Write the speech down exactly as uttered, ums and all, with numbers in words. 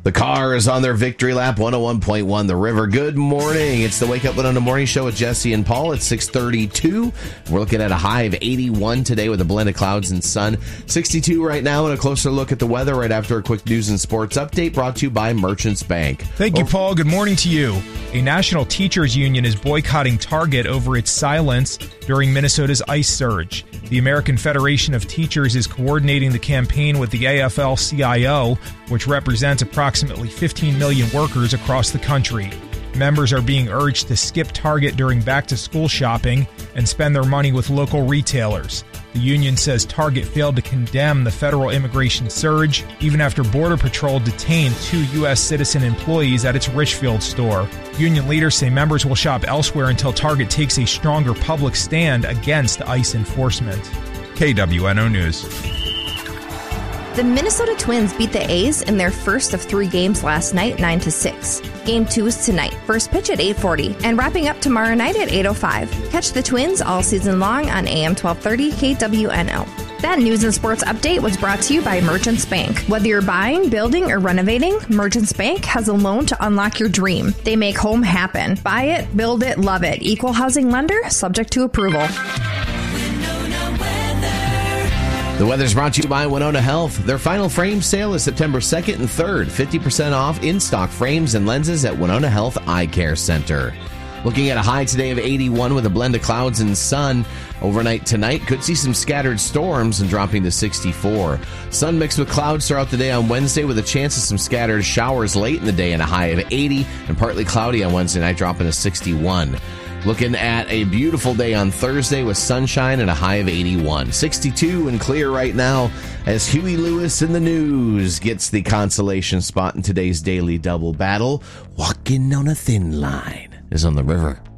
The car is on their victory lap, one oh one point one The River. Good morning. It's the Wake Up Winona Morning Show with Jesse and Paul at six thirty-two. We're looking at a high of eighty-one today with a blend of clouds and sun. sixty-two right now, and a closer look at the weather right after a quick news and sports update brought to you by Merchants Bank. Thank you, Paul. Good morning to you. A national teachers union is boycotting Target over its silence during Minnesota's ice surge. The American Federation of Teachers is coordinating the campaign with the A F L C I O, which represents approximately fifteen million workers across the country. Members are being urged to skip Target during back-to-school shopping and spend their money with local retailers. The union says Target failed to condemn the federal immigration surge, even after Border Patrol detained two U S citizen employees at its Richfield store. Union leaders say members will shop elsewhere until Target takes a stronger public stand against ICE enforcement. K W N O News. The Minnesota Twins beat the A's in their first of three games last night, nine to six. Game two is tonight, first pitch at eight forty, and wrapping up tomorrow night at eight oh five. Catch the Twins all season long on A M twelve thirty K W N O. That news and sports update was brought to you by Merchants Bank. Whether you're buying, building, or renovating, Merchants Bank has a loan to unlock your dream. They make home happen. Buy it, build it, love it. Equal housing lender, subject to approval. The weather's brought to you by Winona Health. Their final frame sale is September second and third. fifty percent off in-stock frames and lenses at Winona Health Eye Care Center. Looking at a high today of eighty-one with a blend of clouds and sun. Overnight tonight, could see some scattered storms and dropping to sixty-four. Sun mixed with clouds throughout the day on Wednesday with a chance of some scattered showers late in the day and a high of eighty. And partly cloudy on Wednesday night, dropping to sixty-one. Looking at a beautiful day on Thursday with sunshine and a high of eighty-one. sixty-two and clear right now as Huey Lewis in the news gets the consolation spot in today's Daily Double Battle. Walking on a Thin Line is on the River.